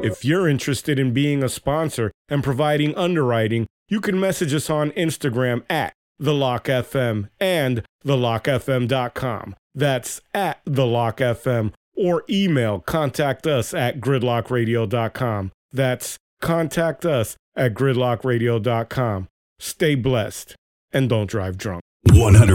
If you're interested in being a sponsor and providing underwriting, you can message us on Instagram at TheLockFM and TheLockFM.com. That's at TheLockFM, or email contact us at GridlockRadio.com. That's contact us at GridlockRadio.com. Stay blessed and don't drive drunk. 100%